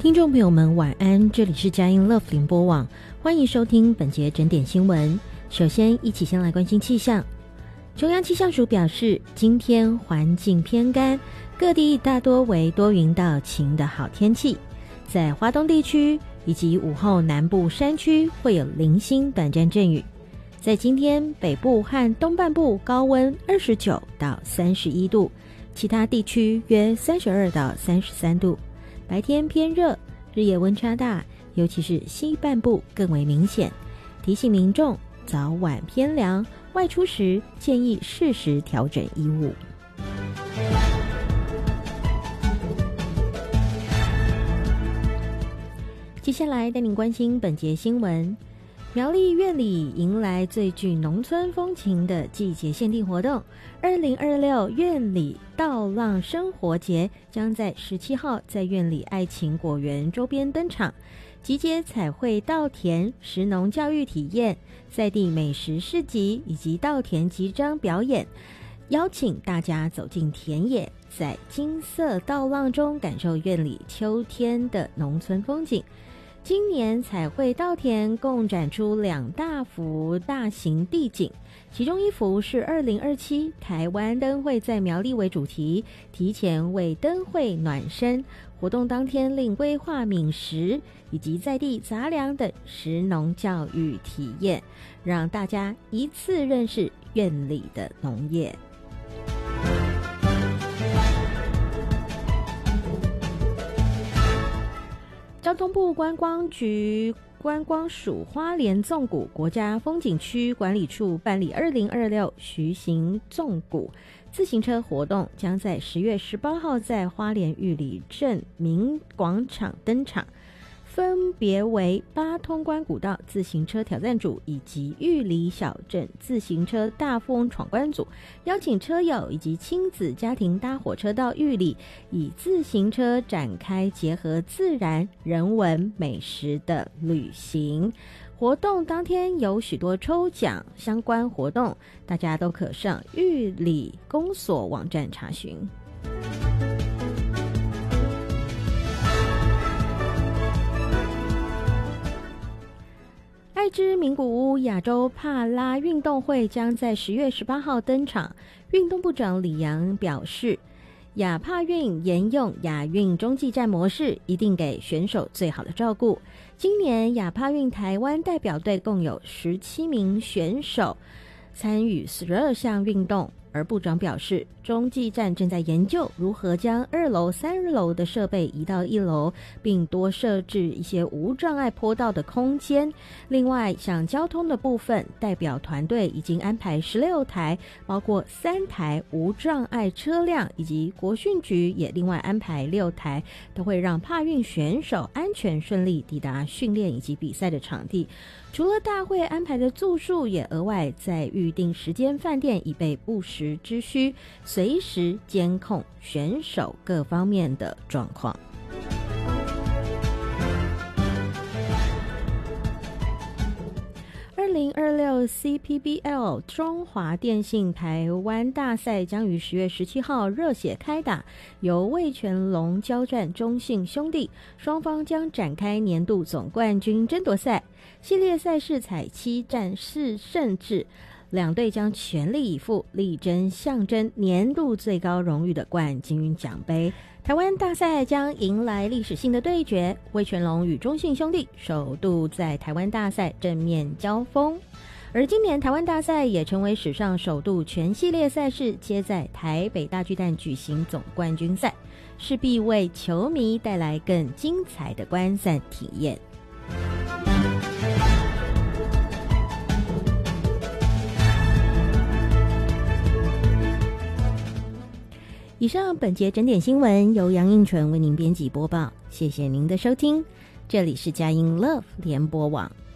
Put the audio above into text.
听众朋友们晚安，这里是佳音 Love 联播网，欢迎收听本节整点新闻。首先一起先来关心气象。中央气象署表示，今天环境偏干，各地大多为多云到晴的好天气，在华东地区以及午后南部山区会有零星短暂阵雨。在今天北部和东半部高温29到31度，其他地区约32到33度，白天偏热，日夜温差大，尤其是西半部更为明显，提醒民众早晚偏凉，外出时建议适时调整衣物。接下来带您关心本节新闻。苗栗苑里迎来最具农村风情的季节限定活动，2026苑里稻浪生活节将在17号在苑里爱情果园周边登场，集结彩绘稻田、食农教育体验、在地美食市集以及稻田集章表演，邀请大家走进田野，在金色稻浪中感受苑里秋天的农村风景。今年彩绘稻田共展出2大幅大型地景，其中一幅是2027台湾灯会在苗栗为主题，提前为灯会暖身，活动当天另规划饮食以及在地杂粮等食农教育体验，让大家一次认识苑里的农业。交通部观光局观光署花莲纵谷国家风景区管理处办理2026徐行纵谷自行车活动，将在10月18号在花莲玉里镇民广场登场，分别为8通关古道自行车挑战组以及玉里小镇自行车大富翁闯关组，邀请车友以及亲子家庭搭火车到玉里，以自行车展开结合自然、人文、美食的旅行。活动当天有许多抽奖相关活动，大家都可上玉里公所网站查询。爱知名古屋亚洲帕拉运动会将在10月18号登场，运动部长李洋表示，亚帕运沿用亚运中继站模式，一定给选手最好的照顾。今年亚帕运台湾代表队共有17名选手参与12项运动，而部长表示，中继站正在研究如何将2楼、3楼的设备移到1楼，并多设置一些无障碍坡道的空间。另外，像交通的部分，代表团队已经安排16台，包括3台无障碍车辆，以及国训局也另外安排6台，都会让帕运选手安全顺利抵达训练以及比赛的场地。除了大会安排的住宿，也额外在预定时间饭店，以备不时之需，随时监控选手各方面的状况。2026 CPBL 中华电信台湾大赛将于10月17号热血开打，由味全龙交战中信兄弟，双方将展开年度总冠军争夺赛。系列赛事采7战4胜制，两队将全力以赴，力争象征年度最高荣誉的冠军奖杯。台湾大赛将迎来历史性的对决，味全龙与中信兄弟首度在台湾大赛正面交锋。而今年台湾大赛也成为史上首度全系列赛事皆在台北大巨蛋举行总冠军赛，势必为球迷带来更精彩的观赛体验。以上本节整点新闻由杨映纯为您编辑播报，谢谢您的收听，这里是佳音 Love 联播网。